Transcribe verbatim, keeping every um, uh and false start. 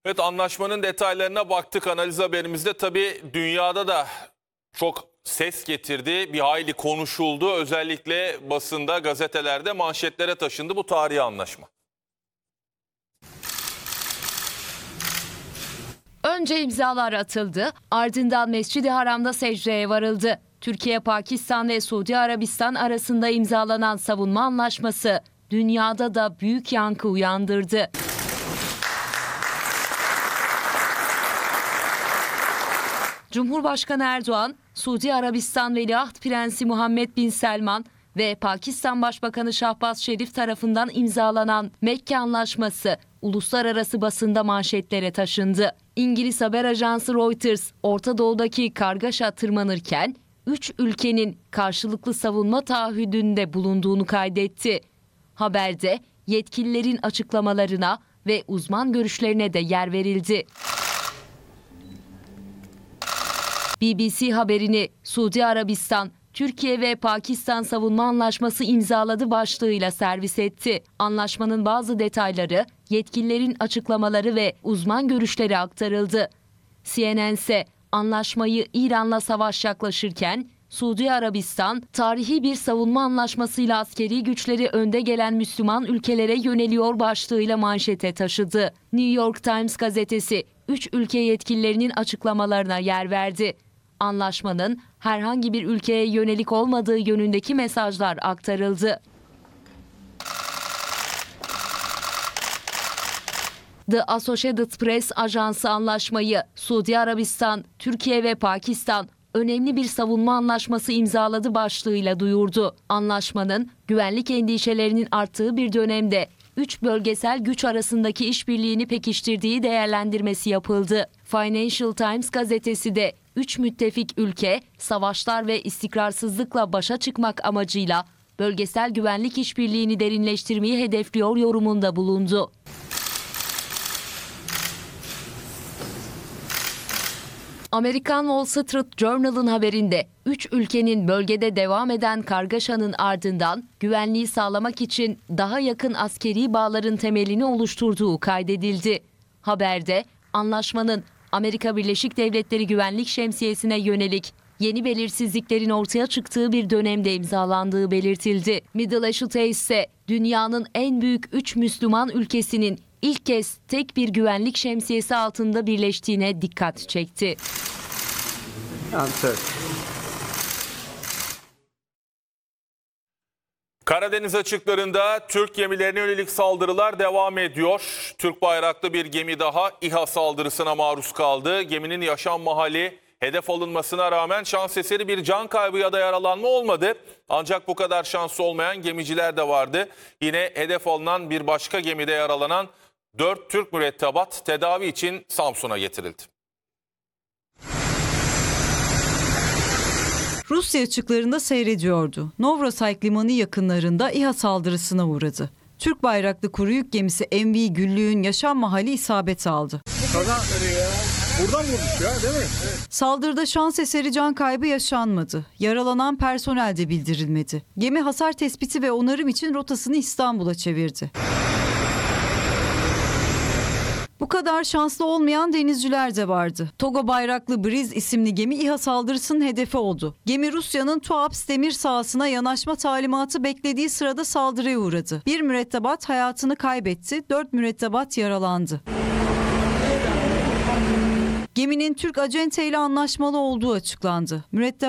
Evet, anlaşmanın detaylarına baktık analiz haberimizde. Tabii dünyada da çok ses getirdi, bir hayli konuşuldu. Özellikle basında, gazetelerde manşetlere taşındı bu tarihi anlaşma. Önce imzalar atıldı, ardından Mescid-i Haram'da secdeye varıldı. Türkiye, Pakistan ve Suudi Arabistan arasında imzalanan savunma anlaşması dünyada da büyük yankı uyandırdı. Cumhurbaşkanı Erdoğan, Suudi Arabistan Veliaht Prensi Muhammed Bin Selman ve Pakistan Başbakanı Şahbaz Şerif tarafından imzalanan Mekke Anlaşması uluslararası basında manşetlere taşındı. İngiliz haber ajansı Reuters, Orta Doğu'daki kargaşa tırmanırken üç ülkenin karşılıklı savunma taahhüdünde bulunduğunu kaydetti. Haberde yetkililerin açıklamalarına ve uzman görüşlerine de yer verildi. B B C haberini Suudi Arabistan, Türkiye ve Pakistan savunma anlaşması imzaladı başlığıyla servis etti. Anlaşmanın bazı detayları, yetkililerin açıklamaları ve uzman görüşleri aktarıldı. C N N ise anlaşmayı İran'la savaş yaklaşırken Suudi Arabistan tarihi bir savunma anlaşmasıyla askeri güçleri önde gelen Müslüman ülkelere yöneliyor başlığıyla manşete taşıdı. New York Times gazetesi üç ülke yetkililerinin açıklamalarına yer verdi. Anlaşmanın herhangi bir ülkeye yönelik olmadığı yönündeki mesajlar aktarıldı. The Associated Press ajansı anlaşmayı Suudi Arabistan, Türkiye ve Pakistan önemli bir savunma anlaşması imzaladı başlığıyla duyurdu. Anlaşmanın güvenlik endişelerinin arttığı bir dönemde üç bölgesel güç arasındaki işbirliğini pekiştirdiği değerlendirmesi yapıldı. Financial Times gazetesi de üç müttefik ülke savaşlar ve istikrarsızlıkla başa çıkmak amacıyla bölgesel güvenlik işbirliğini derinleştirmeyi hedefliyor yorumunda bulundu. Amerikan Wall Street Journal'ın haberinde üç ülkenin bölgede devam eden kargaşanın ardından güvenliği sağlamak için daha yakın askeri bağların temelini oluşturduğu kaydedildi. Haberde anlaşmanın Amerika Birleşik Devletleri Güvenlik Şemsiyesi'ne yönelik yeni belirsizliklerin ortaya çıktığı bir dönemde imzalandığı belirtildi. Middle East'te ise dünyanın en büyük üç Müslüman ülkesinin ilk kez tek bir güvenlik şemsiyesi altında birleştiğine dikkat çekti. Karadeniz açıklarında Türk gemilerine yönelik saldırılar devam ediyor. Türk bayraklı bir gemi daha İHA saldırısına maruz kaldı. Geminin yaşam mahalli hedef alınmasına rağmen şans eseri bir can kaybı ya da yaralanma olmadı. Ancak bu kadar şanslı olmayan gemiciler de vardı. Yine hedef alınan bir başka gemide yaralanan dört Türk mürettebat tedavi için Samsun'a getirildi. Rusya açıklarında seyrediyordu. Novrosayk limanı yakınlarında İHA saldırısına uğradı. Türk bayraklı kuru yük gemisi M V Güllü'nün yaşam mahalli isabet aldı. Buradan vurmuş ya, değil mi? Evet. Saldırıda şans eseri can kaybı yaşanmadı. Yaralanan personel de bildirilmedi. Gemi hasar tespiti ve onarım için rotasını İstanbul'a çevirdi. Bu kadar şanslı olmayan denizciler de vardı. Togo bayraklı Briz isimli gemi İHA saldırısının hedefi oldu. Gemi Rusya'nın Tuapse demir sahasına yanaşma talimatı beklediği sırada saldırıya uğradı. Bir mürettebat hayatını kaybetti, dört mürettebat yaralandı. Geminin Türk acenteyle anlaşmalı olduğu açıklandı. Mürettebat